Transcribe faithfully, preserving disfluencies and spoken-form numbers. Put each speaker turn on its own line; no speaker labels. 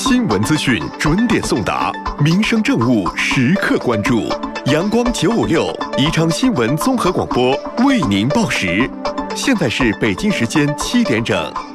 新闻资讯准点送达，民生政务时刻关注。阳光九五六宜昌新闻综合广播为您报时，现在是北京时间七点整。